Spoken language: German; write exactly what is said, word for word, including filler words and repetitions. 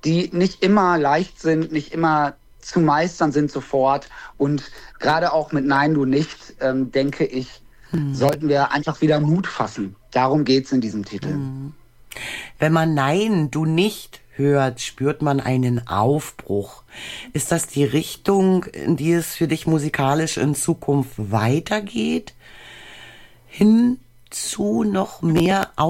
die nicht immer leicht sind, nicht immer zu meistern sind sofort. Und gerade auch mit Nein, du nicht, ähm, denke ich, hm. sollten wir einfach wieder Mut fassen. Darum geht's in diesem Titel. Hm. Wenn man Nein, du nicht hört, spürt man einen Aufbruch. Ist das die Richtung, in die es für dich musikalisch in Zukunft weitergeht? Hin zu noch mehr